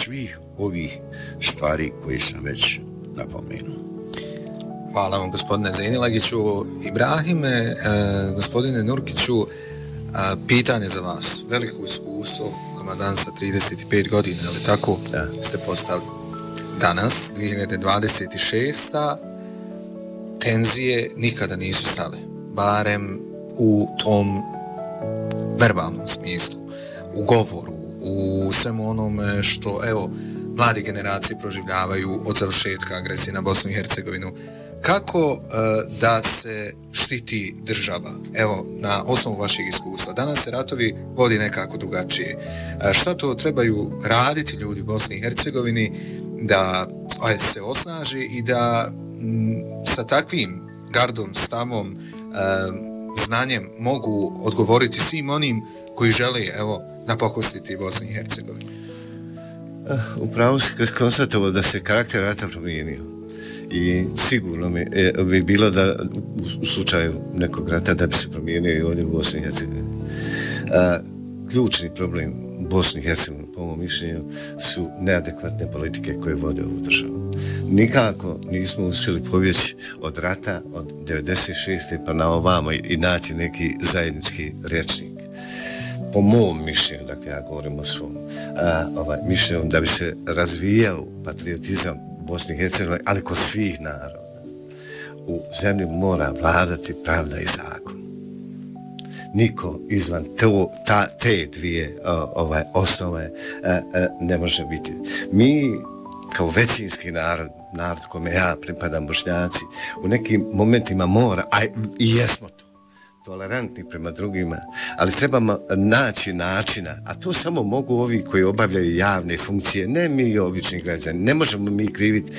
svih ovih stvari koje sam već napomenuo. Hvala vam, gospodine Zejnilagiću. Ibrahime, gospodine Nurkiću, pitanje za vas. Veliko iskustvo, komandant sa 35 godina, ali tako ste postali. Danas, 2026. tenzije nikada nisu stale. Barem u tom verbalnom smislu, u govoru, u svemu onome što, evo, mladi generacije proživljavaju od završetka agresije na Bosnu i Hercegovinu. Kako da se štiti država? Evo, na osnovu vašeg iskustva. Danas se ratovi vodi nekako drugačije. Šta to trebaju raditi ljudi u Bosni i Hercegovini da se osnaži i da sa takvim gardom, stavom, znanjem mogu odgovoriti svim onim koji žele, evo, napakostiti Bosni i Hercegovini? Upravo si konstatovao da se karakter rata promijenio. I sigurno bi bilo da u slučaju nekog rata da bi se promijenio i ovdje u Bosni i Hercegovini. Ključni problem Bosni i Hercegovini, po mom mišljenju, su neadekvatne politike koje vode ovu državu. Nikako nismo uspjeli pobjeći od rata od 96. pa na ovamo i naći neki zajednički rječnik. Po mom mišljenju, dakle ja govorim o svom mišljenju, da bi se razvijao patriotizam Bosni i Hercegovine, ali kod svih naroda. U zemlji mora vladati pravda i zakon. Niko izvan te dvije osnove ne može biti. Mi, kao većinski narod kome ja pripadam, Bošnjaci, u nekim momentima mora, a i jesmo to, tolerantni prema drugima, ali trebamo naći načina, a to samo mogu ovi koji obavljaju javne funkcije, ne mi obični građani, ne možemo mi kriviti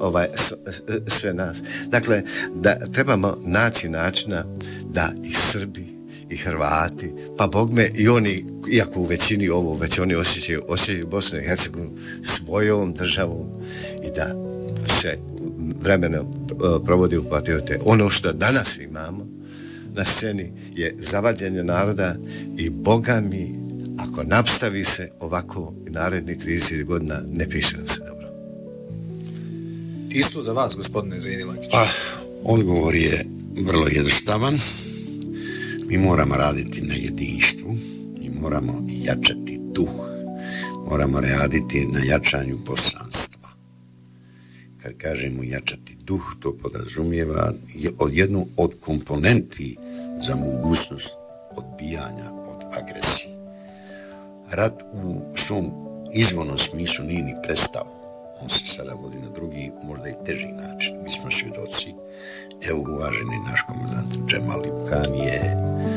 sve nas. Dakle, da trebamo naći načina da i Srbi, i Hrvati, pa bogme i oni, iako u većini ovo, već oni osjećaju Bosnu i Hercegovinu svojom državom i da se vremenom provodi u patriote. Ono što danas imamo na sceni je zavađenje naroda i Boga mi, ako nastavi se ovako i naredni 30 godina, ne piše nam se dobro. Isto za vas, gospodine Zejnilagić. Odgovor je vrlo jednostavan. Mi moramo raditi na jedinstvu i moramo jačati duh. Moramo raditi na jačanju bosanstva. Kad kažemo jačati duh, to podrazumijeva jednu od komponenti za mogućnost odbijanja od agresije. Rat u svom izvornom smislu nije ni prestao. On se sada vodi na drugi, možda i teži način. Mi smo svjedoci. Evo, uvaženi naš komandant Džemal Jukan je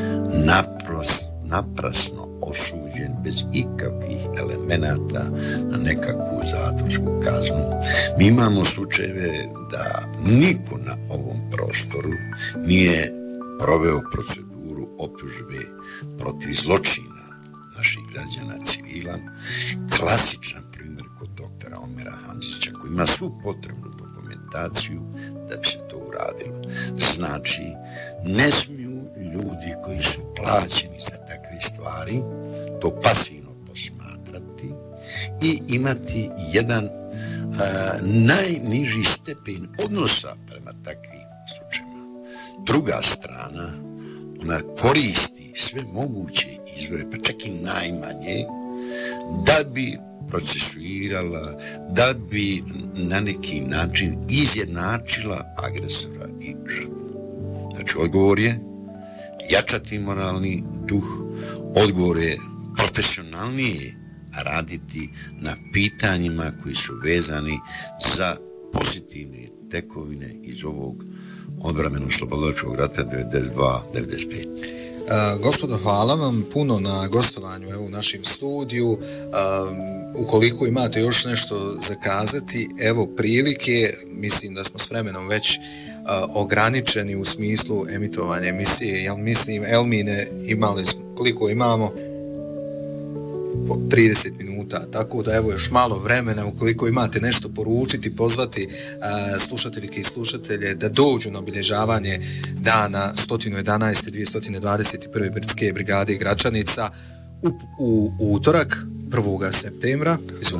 naprasno osuđen bez ikakvih elemenata na nekakvu zatvorsku kaznu. Mi imamo slučajeve da niko na ovom prostoru nije proveo proceduru optužbe protiv zločina naših građana civila. Klasičan primjer kod doktora Omera Hamzića koji ima svu potrebnu dokumentaciju da bi se to uradilo. Znači, ne smiju ljudi koji su plaćeni za takve stvari to pasivno posmatrati i imati jedan najniži stepen odnosa prema takvim slučajima. Druga strana, ona koristi sve moguće izvore, pa čak i najmanje, da bi procesuirala, da bi na neki način izjednačila agresora i žrtvu. Znači, odgovor je jačati moralni duh, odgovor je profesionalnije raditi na pitanjima koji su vezani za pozitivne tekovine iz ovog odbrambeno-slobodilačkog rata 92-95. Gospodo, hvala vam puno na gostovanju u našem studiju. Ukoliko imate još nešto za kazati, evo prilike, mislim da smo s vremenom već ograničeni u smislu emitovanja emisije. Ja mislim, Elmine, imali smo, koliko imamo? 30 minuta, tako da evo još malo vremena, ukoliko imate nešto poručiti, pozvati slušateljke i slušatelje da dođu na obilježavanje dana 111. 221. Brdske brigade Gračanica u utorak 1. septembra.